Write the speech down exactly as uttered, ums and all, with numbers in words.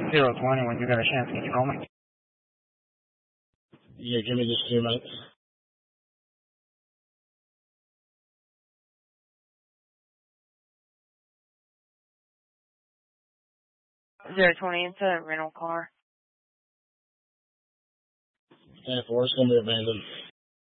zero twenty when you got a chance. Can you call me? Yeah, give me just two minutes. zero twenty, it's a rental car. ten four, it's going to be abandoned.